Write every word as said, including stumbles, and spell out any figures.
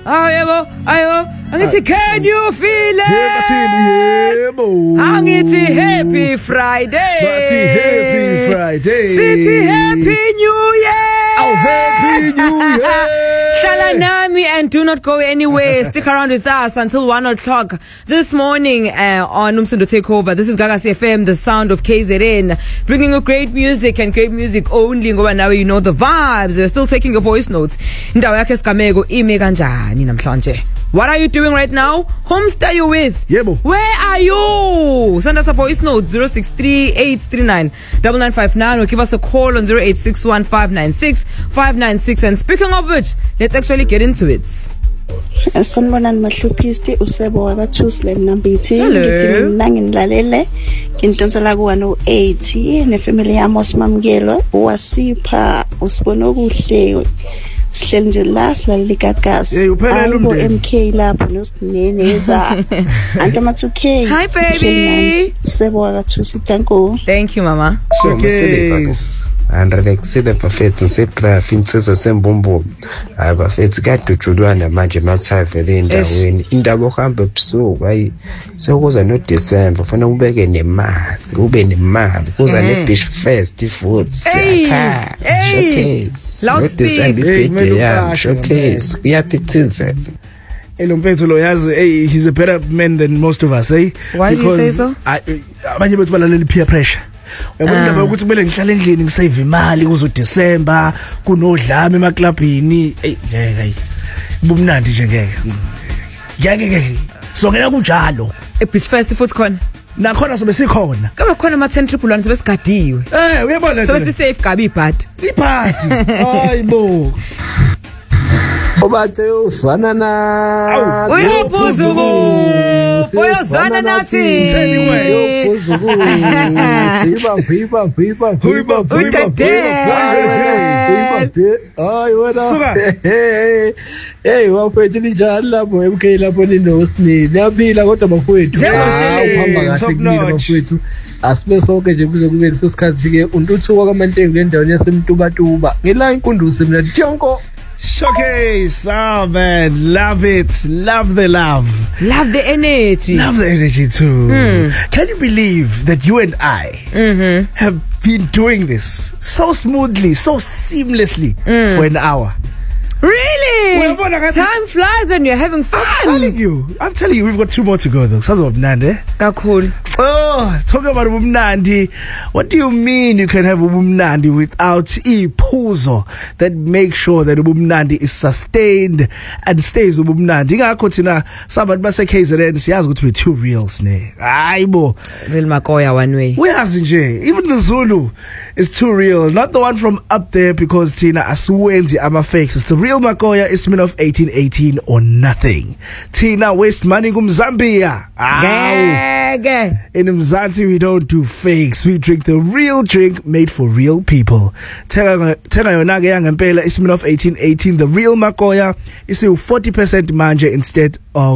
Ayebo, ayo. Angithi can you feel it? Yebo. Angithi happy Friday. Bathi happy Friday. Sithi happy New Year. Oh, happy New Year. Shalanami, and do not go anywhere. Stick around with us until one o'clock this morning uh, on Umsindo Takeover. This is Gagasi F M, the sound of K Z N, bringing you great music and great music only. Ngoba now you know the vibes. We're still taking your voice notes. Indawo yakhe sigameko ime kanjani namhlanje? What are you doing right now? Whom stay you with? Yebo. Where are you? Send us a voice note zero six three eight three nine nine nine five nine or give us a call on zero eight six one five nine six five nine six. And speaking of which, let's actually get into it. Sanibonani mahluphisi usebo wakathusi Nambiti ngithi mina nginilalele ngintonsela ku one oh eight ne family yami osimamukelo wasipha usibona okuhle sihleli nje la silalela igagasi ayibo M K lapho nosineneza anto ma two K. Hi baby usebo wakathusi thank you. Thank you mama. Showcase andrelexile bafethu setraffic insizwe sembombo hayi bafethu kadujulwana manje mathave endaweni indaba ohamba ebusuku hayi sokuza no December fanele ubeke nemali ube nemali kuza ne beach fest futhi sakha showcase loud speed hey showcase uyaphithize Elo mfethu lo yazi hey he's a better man than most of us eh why do you say so abanye bethu balalela peer pressure uyabona indaba ukuthi kumele ngihlale endlini ngisave imali kuzo December kunodlame emaclubini hey ngeke bumnandi nje ngeke ngeke ngeke songena kunjalo e beach fest futhi khona nakhona sobe sikhona kube khona ama ten triple one sobe sigadiwe eh uyabona sobe si safe gabi ibhadi ibhadi hayibo Obathe usana na uyaphuzuku uyazana nathi uyaphuzuku siba viba viba viba utete ay wena hey wafethu njalo lapho M K lapho ninosini niyaphila kodwa bafowethu uhamba kahle kimi bafowethu asibe sonke nje kuze kube lesikhathi ke untuthuka kwamantengu le ndawo yasemtubatuba ngila inkundusi mina Tjonko. Showcase, oh man, love it, love the love, love the energy, love the energy too. Mm. Can you believe that you and I mm-hmm. have been doing this so smoothly, so seamlessly mm. for an hour? Really? Time flies and you're having fun. I'm telling you, I'm telling you, we've got two more to go though. Sazo Mnandi. Kakhulu. Oh, talk about ubumnandi. What do you mean you can have ubumnandi without iphuzo that makes sure that ubumnandi is sustained and stays ubumnandi? Ingakho thina sabantu base K Z N siyazi ukuthi we two reals ne. Hayibo. Real Makoya one way. Uyazi nje, even the Zulu is too real. Not the one from up there because thina asiwenzi ama fakes. It's the real Makoya Ismin of eighteen eighteen or nothing. Tina waste money kumzambia. Gege. In Mzansi we don't do fakes. We drink the real drink made for real people. Tenga tenga yona ke yangempela Ismin of eighteen eighteen, the real Makoya is forty percent manje instead of